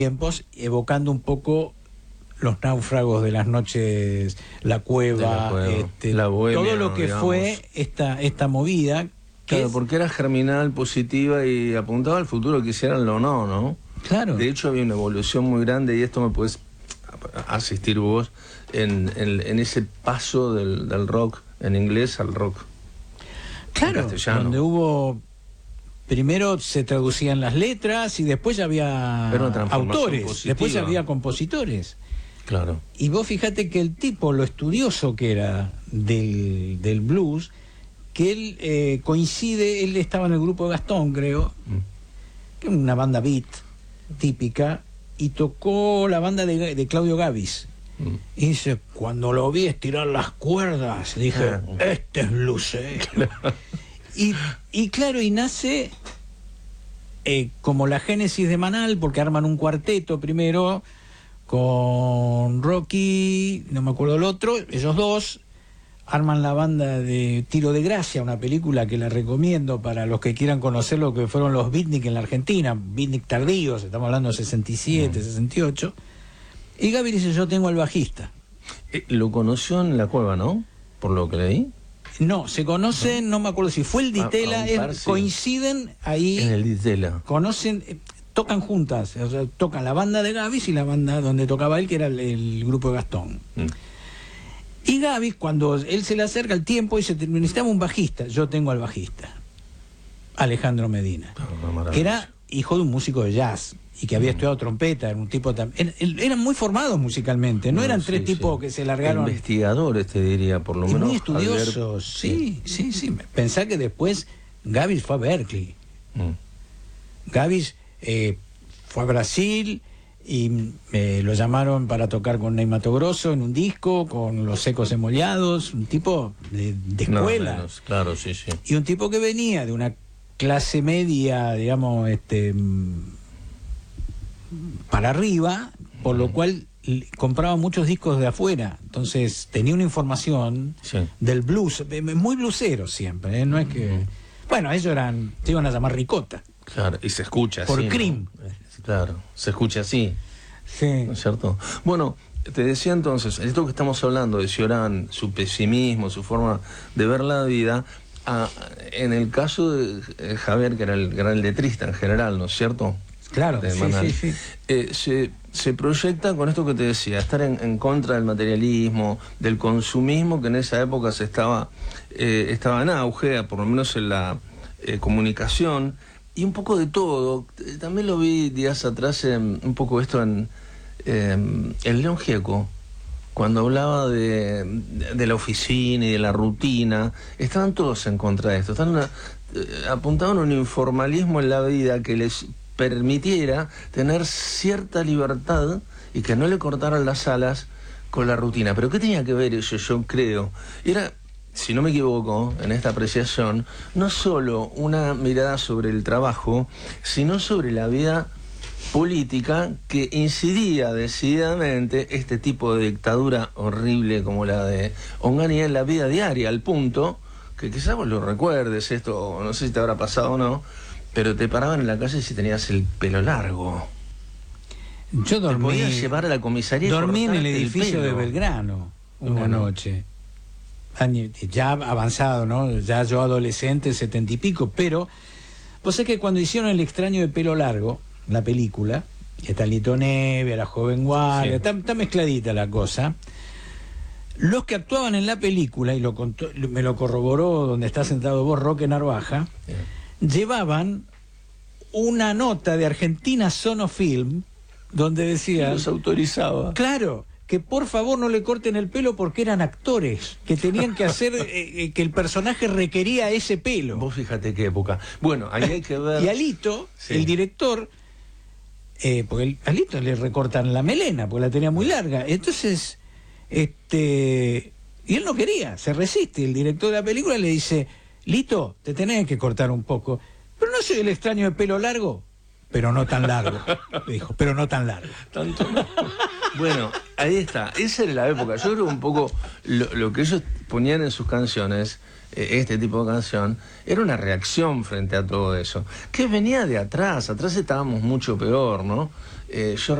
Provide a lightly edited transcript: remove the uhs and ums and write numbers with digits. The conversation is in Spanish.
tiempos, evocando un poco los náufragos de las noches, la cueva, la bohemia, todo lo que digamos. fue esta movida. Claro, porque era germinal, positiva y apuntaba al futuro, quisieranlo o no, ¿no? Claro. De hecho, había una evolución muy grande, y esto me puedes asistir vos, en ese paso del rock en inglés al rock claro, en castellano. Donde hubo... Primero se traducían las letras y después ya había autores, positiva. después ya había compositores. Claro. Y vos fíjate que el tipo, lo estudioso que era del blues, que él coincide, él estaba en el grupo de Gastón, creo, que es una banda beat típica, y tocó la banda de Claudio Gavis. Y dice, cuando lo vi estirar las cuerdas, dije, este es bluesero. Y claro, y nace como la génesis de Manal, porque arman un cuarteto primero con Rocky, no me acuerdo el otro, ellos dos arman la banda de Tiro de Gracia, una película que la recomiendo para los que quieran conocer lo que fueron los beatnik en la Argentina, beatnik tardíos, estamos hablando de 67, 68, y Gaby dice, yo tengo al bajista. Lo conoció en la cueva, ¿no? Por lo que leí. No, se conocen, no me acuerdo si fue el Ditela, coinciden ahí. En el Ditela. Conocen, tocan juntas, o sea, tocan la banda de Gavis y la banda donde tocaba él, que era el grupo de Gastón. Y Gavis, cuando él se le acerca al tiempo, dice, necesitamos un bajista. Yo tengo al bajista, Alejandro Medina, que era hijo de un músico de jazz y que había estudiado trompeta, era un tipo también. Eran muy formados musicalmente, no eran tres tipos que se largaron. Investigadores, te diría, por lo menos. Muy estudiosos, sí. Pensá que después Gavis fue a Berkeley. Gavis fue a Brasil y lo llamaron para tocar con Ney Matogrosso en un disco, con Los Secos Emollados, un tipo de escuela. No, claro, sí. Y un tipo que venía de una clase media, digamos, para arriba, por lo cual compraba muchos discos de afuera, entonces tenía una información del blues, muy bluesero siempre, no es que... Bueno, ellos se iban a llamar Ricota. Claro, y se escucha por así. Por Cream. ¿no? Claro, se escucha así. Sí. ¿No es cierto? Bueno, te decía entonces, esto que estamos hablando de Cioran, su pesimismo, su forma de ver la vida, en el caso de Javier, que era el letrista en general, ¿no es cierto? Claro, sí. Se proyecta con esto que te decía, estar en contra del materialismo, del consumismo, que en esa época estaba en auge, por lo menos en la comunicación, y un poco de todo. También lo vi días atrás, un poco esto en León Gieco, cuando hablaba de la oficina y de la rutina. Estaban todos en contra de esto, apuntaban a un informalismo en la vida que les permitiera tener cierta libertad y que no le cortaran las alas con la rutina. Pero ¿qué tenía que ver eso? Yo creo, era, si no me equivoco, en esta apreciación, no solo una mirada sobre el trabajo, sino sobre la vida política, que incidía decididamente este tipo de dictadura horrible como la de Onganía en la vida diaria, al punto que quizás vos lo recuerdes, esto no sé si te habrá pasado o no, pero te paraban en la calle si tenías el pelo largo. Yo dormí. Te podías llevar a la comisaría. Dormí en el edificio de Belgrano una noche. Ya avanzado, ¿no? Ya yo adolescente, 70 y pico, pero vos sabés que cuando hicieron El extraño de pelo largo, la película, está Lito Nevia, la joven guardia, está mezcladita la cosa. Los que actuaban en la película, y me lo corroboró donde está sentado vos, Roque Narvaja, llevaban una nota de Argentina Sonofilm donde decía... Los autorizaba. Claro, que por favor no le corten el pelo porque eran actores, que tenían que hacer, que el personaje requería ese pelo. Vos fíjate qué época. Bueno, ahí hay que ver... Y a Lito, el director, porque a Lito le recortan la melena, porque la tenía muy larga. Entonces, y él no quería, se resiste. El director de la película le dice, Lito, te tenés que cortar un poco. Pero no soy el extraño de pelo largo, pero no tan largo. Dijo, pero no tan largo. Tanto no. Bueno, ahí está. Esa era la época. Yo creo que un poco lo que ellos ponían en sus canciones, este tipo de canción, era una reacción frente a todo eso. Que venía de atrás. Atrás estábamos mucho peor, ¿no? yo